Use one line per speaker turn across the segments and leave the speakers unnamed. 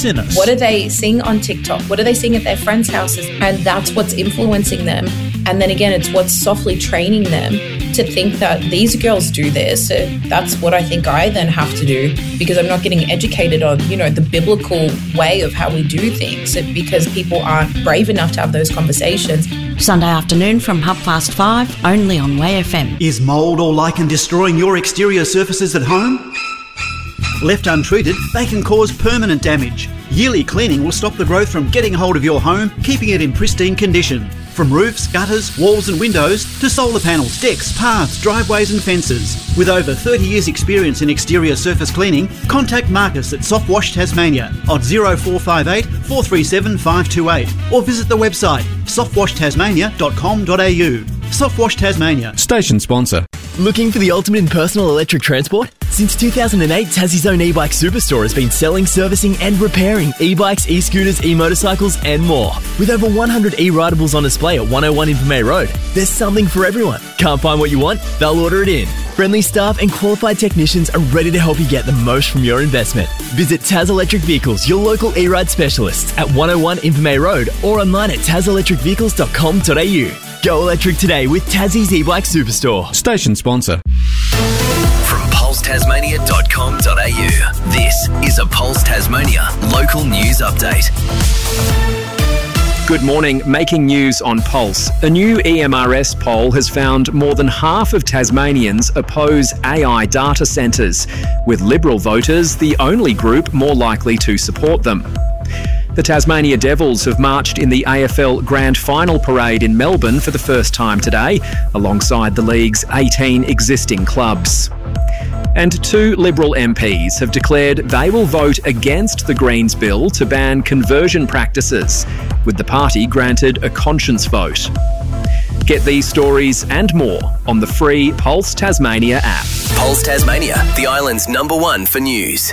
sinners.
What do they sing on TikTok? What do they sing at their friends' houses? And that's what's influencing them. And then again, it's what's softly training them to think that these girls do this. So that's what I think I then have to do, because I'm not getting educated on, the biblical way of how we do things, because people aren't brave enough to have those conversations.
Sunday afternoon from 5:30, only on Way FM.
Is mould or lichen destroying your exterior surfaces at home? Left untreated, they can cause permanent damage. Yearly cleaning will stop the growth from getting hold of your home, keeping it in pristine condition. From roofs, gutters, walls and windows to solar panels, decks, paths, driveways and fences. With over 30 years experience in exterior surface cleaning, contact Marcus at Soft Wash Tasmania on 0458 437 528 or visit the website softwashtasmania.com.au. Soft Wash Tasmania.
Station sponsor.
Looking for the ultimate in personal electric transport? Since 2008, Tassie's own e-bike superstore has been selling, servicing and repairing e-bikes, e-scooters, e-motorcycles and more. With over 100 e-ridables on display at 101 Invermay Road, there's something for everyone. Can't find what you want? They'll order it in. Friendly staff and qualified technicians are ready to help you get the most from your investment. Visit Taz Electric Vehicles, your local e-ride specialists at 101 Invermay Road or online at tazelectricvehicles.com.au. Go electric today with Tassie's e-bike superstore.
Station sponsor.
From pulsetasmania.com.au, this is a Pulse Tasmania local news update.
Good morning. Making news on Pulse. A new EMRS poll has found more than half of Tasmanians oppose AI data centres, with Liberal voters the only group more likely to support them. The Tasmania Devils have marched in the AFL Grand Final Parade in Melbourne for the first time today, alongside the league's 18 existing clubs. And 2 Liberal MPs have declared they will vote against the Greens bill to ban conversion practices, with the party granted a conscience vote. Get these stories and more on the free Pulse Tasmania app.
Pulse Tasmania, the island's #1 for news.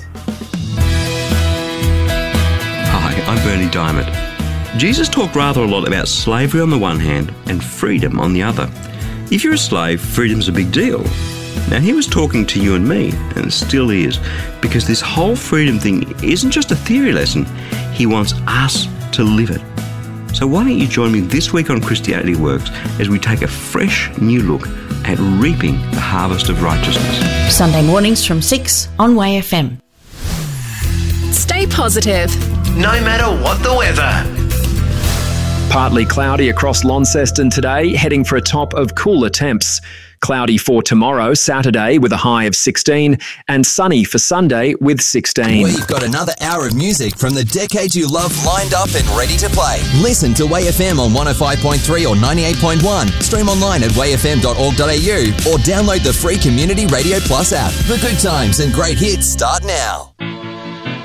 Hi, I'm Bernie Diamond. Jesus talked rather a lot about slavery on the one hand and freedom on the other. If you're a slave, freedom's a big deal. Now, he was talking to you and me, and still is, because this whole freedom thing isn't just a theory lesson. He wants us to live it. So why don't you join me this week on Christianity Works as we take a fresh new look at reaping the harvest of righteousness.
Sunday mornings from 6 on Way FM.
Stay positive,
no matter what the weather.
Partly cloudy across Launceston today, heading for a top of cooler temps. Cloudy for tomorrow, Saturday, with a high of 16, and sunny for Sunday with 16.
We've got another hour of music from the decades you love lined up and ready to play. Listen to Way FM on 105.3 or 98.1. Stream online at wayfm.org.au or download the free Community Radio Plus app. The good times and great hits start now.